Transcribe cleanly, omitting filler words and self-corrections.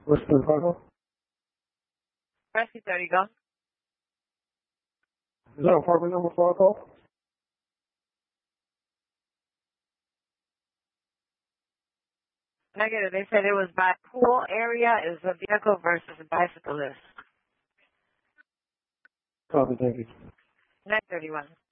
What's the title? Rescue 30, go. Is that apartment number 4 call? Negative. They said it was by pool area. It was a vehicle versus a bicyclist. Copy, thank you. 931.